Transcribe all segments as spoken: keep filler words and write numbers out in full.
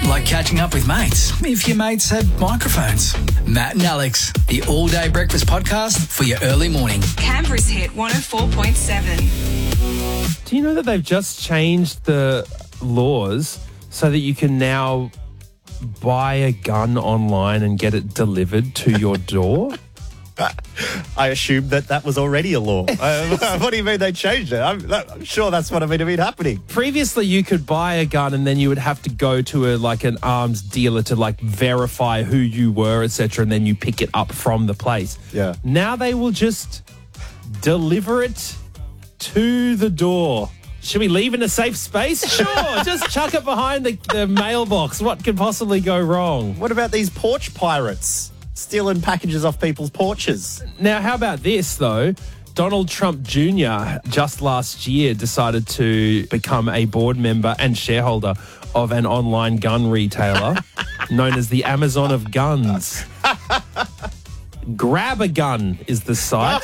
Like catching up with mates, if your mates had microphones. Matt and Alex, the all-day breakfast podcast for your early morning. Canberra's hit one oh four point seven. Do you know that they've just changed the laws so that you can now buy a gun online and get it delivered to your door? I assumed that that was already a law. uh, what do you mean they changed it? I'm, I'm sure that's what I mean to be happening. Previously, you could buy a gun and then you would have to go to a like an arms dealer to like verify who you were, et cetera, and then you pick it up from the place. Yeah. Now they will just deliver it to the door. Should we leave in a safe space? Sure, just chuck it behind the, the mailbox. What could possibly go wrong? What about these porch pirates stealing packages off people's porches? Now, how about this, though? Donald Trump Junior just last year decided to become a board member and shareholder of an online gun retailer known as the Amazon of Guns. Grab a Gun is the site.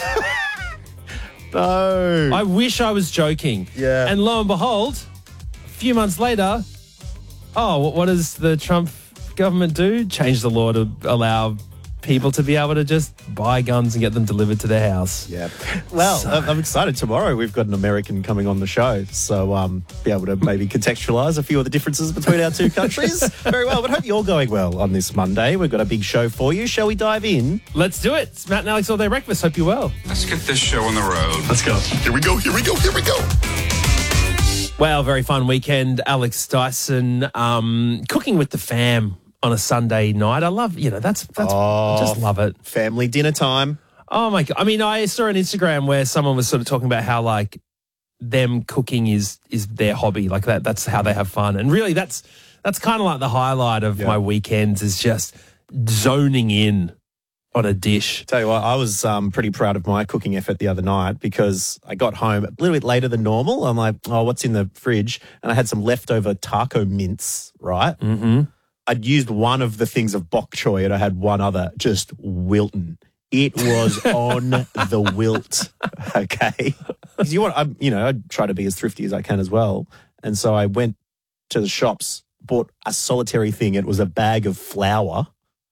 No. I wish I was joking. Yeah. And lo and behold, a few months later, oh, what does the Trump government do? Change the law to allow people to be able to just buy guns and get them delivered to their house. Yeah. Well, So- I'm I'm excited. Tomorrow we've got an American coming on the show, so um, be able to maybe contextualise a few of the differences between our two countries. Very well, but hope you're going well on this Monday. We've got a big show for you. Shall we dive in? Let's do it. It's Matt and Alex All Day Breakfast. Hope you're well. Let's get this show on the road. Let's go. Here we go, here we go, here we go. Well, very fun weekend. Alex Dyson um, cooking with the fam on a Sunday night. I love, you know, that's, that's I just love it. Family dinner time. Oh, my God. I mean, I saw on Instagram where someone was sort of talking about how, like, them cooking is is their hobby. Like, that that's how they have fun. And really, that's that's kind of like the highlight of Yeah. my weekends is just zoning in on a dish. Tell you what, I was um, pretty proud of my cooking effort the other night because I got home a little bit later than normal. I'm like, oh, what's in the fridge? And I had some leftover taco mince, right? Mm-hmm. I'd used one of the things of bok choy and I had one other, just wilting. It was on the wilt, okay? 'Cause you want, I, you know, I try to be as thrifty as I can as well. And so I went to the shops, bought a solitary thing. It was a bag of flour.